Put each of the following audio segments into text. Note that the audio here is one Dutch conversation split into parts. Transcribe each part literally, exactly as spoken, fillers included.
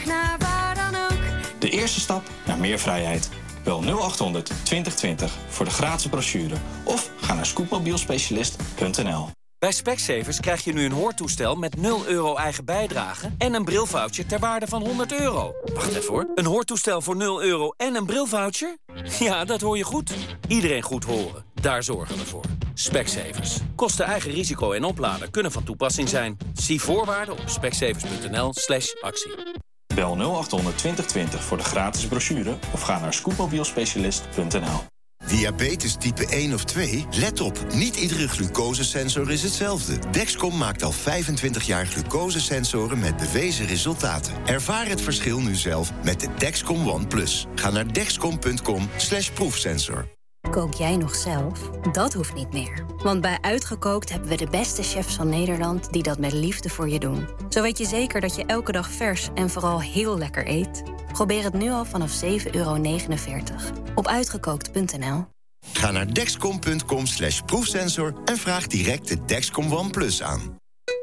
weg naar waar dan ook. De eerste stap naar meer vrijheid. Bel nul acht honderd twintig twintig voor de gratis brochure. Of ga naar scootmobielspecialist punt n l. Bij Specsavers krijg je nu een hoortoestel met nul euro eigen bijdrage en een brilvoucher ter waarde van honderd euro. Wacht even hoor. Een hoortoestel voor nul euro en een brilvoucher? Ja, dat hoor je goed. Iedereen goed horen. Daar zorgen we voor. Specsavers. Kosten eigen risico en oplader kunnen van toepassing zijn. Zie voorwaarden op specsavers punt n l slash actie. Bel nul acht honderd twintig twintig voor de gratis brochure of ga naar scootmobielspecialist punt n l. Diabetes type één of twee? Let op, niet iedere glucosesensor is hetzelfde. Dexcom maakt al vijfentwintig jaar glucosesensoren met bewezen resultaten. Ervaar het verschil nu zelf met de Dexcom One Plus. Ga naar dexcom punt com slash proefsensor. Kook jij nog zelf? Dat hoeft niet meer. Want bij Uitgekookt hebben we de beste chefs van Nederland die dat met liefde voor je doen. Zo weet je zeker dat je elke dag vers en vooral heel lekker eet. Probeer het nu al vanaf zeven euro negenenveertig op uitgekookt punt n l. Ga naar dexcom punt com slash proefsensor en vraag direct de Dexcom One Plus aan.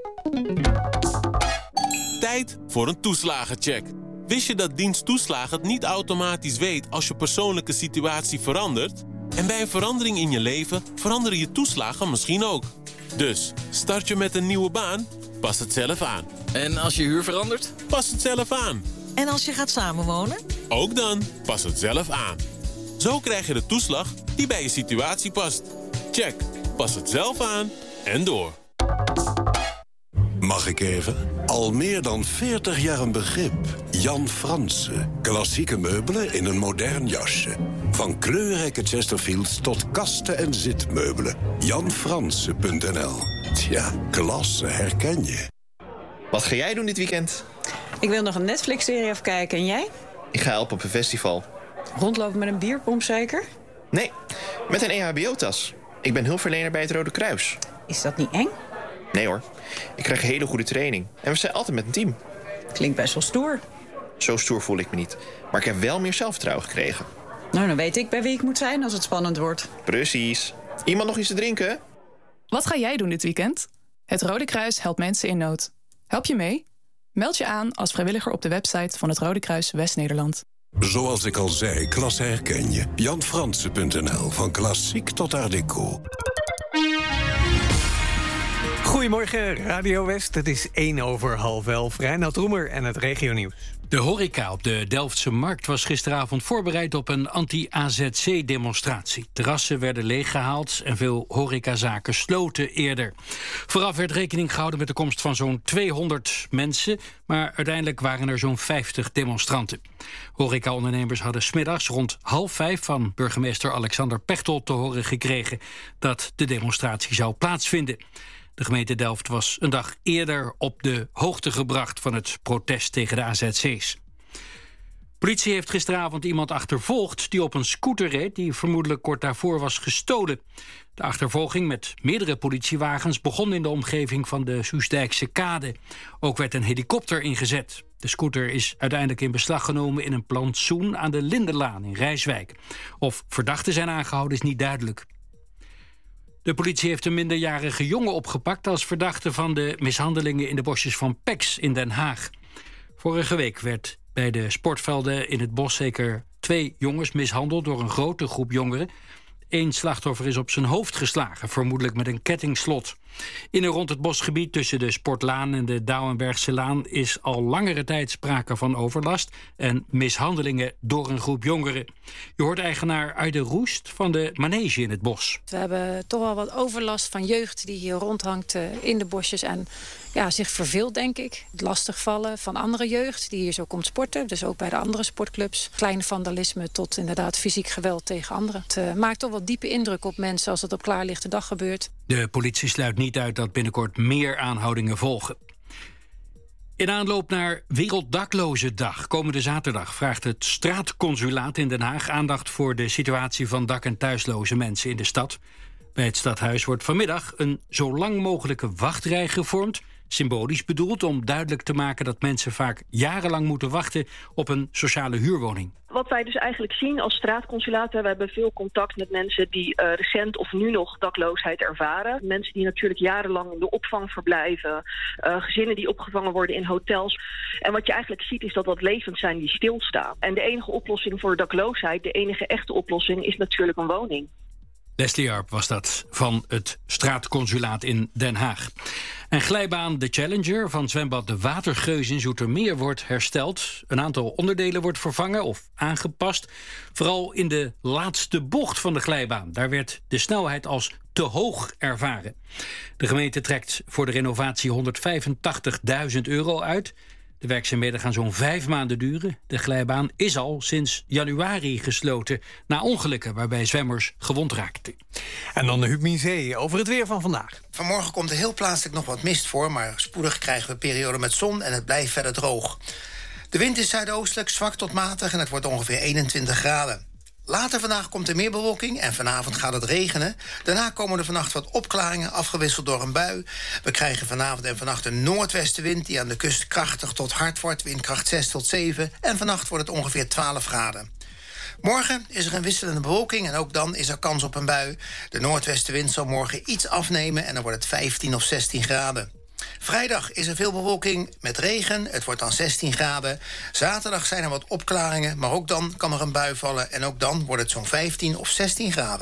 Tijd voor een toeslagencheck. Wist je dat dienst toeslagen het niet automatisch weet als je persoonlijke situatie verandert? En bij een verandering in je leven veranderen je toeslagen misschien ook. Dus, start je met een nieuwe baan? Pas het zelf aan. En als je huur verandert? Pas het zelf aan. En als je gaat samenwonen? Ook dan, pas het zelf aan. Zo krijg je de toeslag die bij je situatie past. Check, pas het zelf aan en door. Mag ik even? Al meer dan veertig jaar een begrip. Jan Fransen. Klassieke meubelen in een modern jasje. Van kleurrijke Chesterfields tot kasten en zitmeubelen. jan fransen punt n l. Tja, klasse herken je. Wat ga jij doen dit weekend? Ik wil nog een Netflix-serie afkijken. En jij? Ik ga helpen op een festival. Rondlopen met een bierpomp zeker? Nee, met een E H B O-tas. Ik ben hulpverlener bij het Rode Kruis. Is dat niet eng? Nee hoor, ik krijg hele goede training. En we zijn altijd met een team. Klinkt best wel stoer. Zo stoer voel ik me niet. Maar ik heb wel meer zelfvertrouwen gekregen. Nou, dan weet ik bij wie ik moet zijn als het spannend wordt. Precies. Iemand nog iets te drinken? Wat ga jij doen dit weekend? Het Rode Kruis helpt mensen in nood. Help je mee? Meld je aan als vrijwilliger op de website van het Rode Kruis West-Nederland. Zoals ik al zei, klasse herken je. jan fransen punt n l, van klassiek tot art déco. Goedemorgen, Radio West. Het is één over half elf. Reinoud Roemer en het regionieuws. De horeca op de Delftse Markt was gisteravond voorbereid op een anti-A Z C-demonstratie. Terrassen werden leeggehaald en veel horecazaken sloten eerder. Vooraf werd rekening gehouden met de komst van zo'n tweehonderd mensen, maar uiteindelijk waren er zo'n vijftig demonstranten. Horecaondernemers hadden 's middags rond half vijf van burgemeester Alexander Pechtold te horen gekregen dat de demonstratie zou plaatsvinden. De gemeente Delft was een dag eerder op de hoogte gebracht van het protest tegen de A Z C's. Politie heeft gisteravond iemand achtervolgd die op een scooter reed die vermoedelijk kort daarvoor was gestolen. De achtervolging met meerdere politiewagens begon in de omgeving van de Soestdijkse kade. Ook werd een helikopter ingezet. De scooter is uiteindelijk in beslag genomen in een plantsoen aan de Lindenlaan in Rijswijk. Of verdachten zijn aangehouden is niet duidelijk. De politie heeft een minderjarige jongen opgepakt als verdachte van de mishandelingen in de bosjes van Peks in Den Haag. Vorige week werd bij de sportvelden in het bos zeker twee jongens mishandeld door een grote groep jongeren. Eén slachtoffer is op zijn hoofd geslagen, vermoedelijk met een kettingslot. In en rond het bosgebied tussen de Sportlaan en de Douwenbergse Laan is al langere tijd sprake van overlast en mishandelingen door een groep jongeren. Je hoort eigenaar Ayde Roest van de manege in het bos. We hebben toch wel wat overlast van jeugd die hier rondhangt in de bosjes en ja, zich verveelt, denk ik. Het lastigvallen van andere jeugd die hier zo komt sporten, dus ook bij de andere sportclubs. Klein vandalisme tot inderdaad fysiek geweld tegen anderen. Het uh, maakt toch wel diepe indruk op mensen als het op klaarlichte dag gebeurt. De politie sluit niet uit dat binnenkort meer aanhoudingen volgen. In aanloop naar Werelddaklozendag komende zaterdag vraagt het straatconsulaat in Den Haag aandacht voor de situatie van dak- en thuisloze mensen in de stad. Bij het stadhuis wordt vanmiddag een zo lang mogelijke wachtrij gevormd symbolisch bedoeld om duidelijk te maken dat mensen vaak jarenlang moeten wachten op een sociale huurwoning. Wat wij dus eigenlijk zien als straatconsulaten, we hebben veel contact met mensen die uh, recent of nu nog dakloosheid ervaren. Mensen die natuurlijk jarenlang in de opvang verblijven, uh, gezinnen die opgevangen worden in hotels. En wat je eigenlijk ziet is dat dat levens zijn die stilstaan. En de enige oplossing voor dakloosheid, de enige echte oplossing, is natuurlijk een woning. Leslie Arp was dat van het straatconsulaat in Den Haag. En glijbaan de Challenger van zwembad De Watergeus in Zoetermeer wordt hersteld. Een aantal onderdelen wordt vervangen of aangepast. Vooral in de laatste bocht van de glijbaan. Daar werd de snelheid als te hoog ervaren. De gemeente trekt voor de renovatie honderdvijfentachtigduizend euro uit. De werkzaamheden gaan zo'n vijf maanden duren. De glijbaan is al sinds januari gesloten na ongelukken waarbij zwemmers gewond raakten. En dan de Huub Miezee over het weer van vandaag. Vanmorgen komt er heel plaatselijk nog wat mist voor, maar spoedig krijgen we een periode met zon en het blijft verder droog. De wind is zuidoostelijk, zwak tot matig en het wordt ongeveer eenentwintig graden. Later vandaag komt er meer bewolking en vanavond gaat het regenen. Daarna komen er vannacht wat opklaringen, afgewisseld door een bui. We krijgen vanavond en vannacht een noordwestenwind die aan de kust krachtig tot hard wordt, windkracht zes tot zeven. En vannacht wordt het ongeveer twaalf graden. Morgen is er een wisselende bewolking en ook dan is er kans op een bui. De noordwestenwind zal morgen iets afnemen en dan wordt het vijftien of zestien graden. Vrijdag is er veel bewolking met regen. Het wordt dan zestien graden. Zaterdag zijn er wat opklaringen, maar ook dan kan er een bui vallen. En ook dan wordt het zo'n vijftien of zestien graden.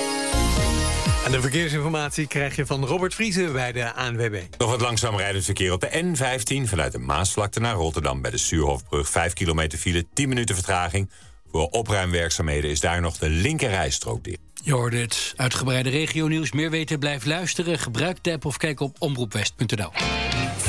En de verkeersinformatie krijg je van Robert Vriesen bij de A N W B. Nog wat langzaam rijdend verkeer op de N vijftien... vanuit de Maasvlakte naar Rotterdam bij de Suurhofbrug. vijf kilometer file, tien minuten vertraging. Voor opruimwerkzaamheden is daar nog de linkerrijstrook dicht. Je hoorde het uitgebreide regionieuws. Meer weten, blijf luisteren. Gebruik de app of kijk op omroepwest punt n l.